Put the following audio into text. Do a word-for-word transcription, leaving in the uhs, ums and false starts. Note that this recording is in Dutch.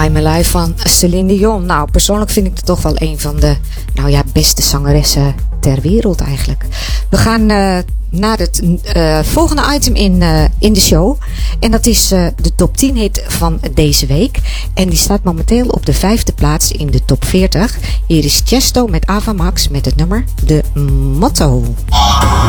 I'm Alive van Celine Dion. Nou, persoonlijk vind ik het toch wel een van de nou ja, beste zangeressen ter wereld eigenlijk. We gaan uh, naar het uh, volgende item in, uh, in de show. En dat is uh, de top tien hit van deze week. En die staat momenteel op de vijfde plaats in de top veertig. Hier is Chesto met Ava Max met het nummer De Motto.